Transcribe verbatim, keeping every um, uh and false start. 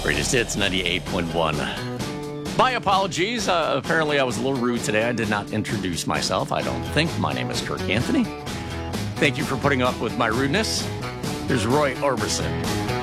Greatest Hits ninety-eight point one. My apologies. Uh, apparently, I was a little rude today. I did not introduce myself. I don't think. My name is Kirk Anthony. Thank you for putting up with my rudeness. Here's Roy Orbison.